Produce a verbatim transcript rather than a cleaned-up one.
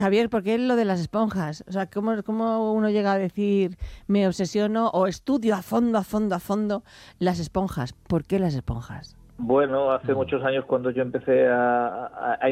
Javier, ¿por qué lo de las esponjas? O sea, ¿cómo, cómo uno llega a decir me obsesiono o estudio a fondo, a fondo, a fondo las esponjas? ¿Por qué las esponjas? Bueno, hace muchos años cuando yo empecé a, a, a